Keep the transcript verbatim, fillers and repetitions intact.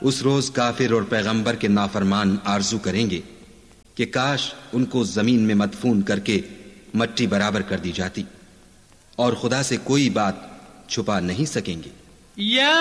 उस रोज काफिर और पैगंबर के नाफरमान आरजू करेंगे कि काश उनको जमीन में मदफून करके मट्टी बराबर कर दी जाती, और खुदा से कोई बात छुपा नहीं सकेंगे। या